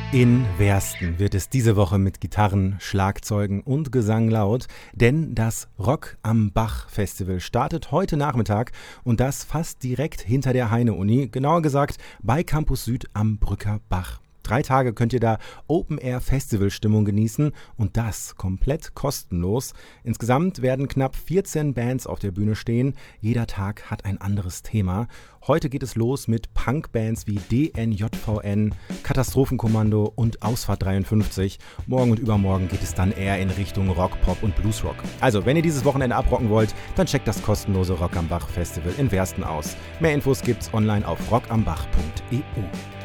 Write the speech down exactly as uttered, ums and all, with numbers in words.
In Wersten wird es diese Woche mit Gitarren, Schlagzeugen und Gesang laut, denn das Rock am Bach Festival startet heute Nachmittag und das fast direkt hinter der Heine-Uni, genauer gesagt bei Campus Süd am Brücker Bach. Drei Tage könnt ihr da Open-Air-Festival-Stimmung genießen und das komplett kostenlos. Insgesamt werden knapp vierzehn Bands auf der Bühne stehen. Jeder Tag hat ein anderes Thema. Heute geht es los mit Punk-Bands wie D N J V N, Katastrophenkommando und Ausfahrt dreiundfünfzig. Morgen und übermorgen geht es dann eher in Richtung Rock, Pop und Bluesrock. Also, wenn ihr dieses Wochenende abrocken wollt, dann checkt das kostenlose Rock am Bach Festival in Wersten aus. Mehr Infos gibt's online auf rockambach punkt e u.